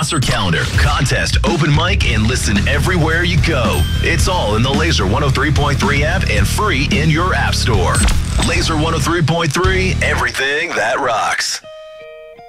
sponsor calendar, contest, open mic, and listen everywhere you go. It's all in the Laser 103.3 app and free in your app store. Laser 103.3, everything that rocks.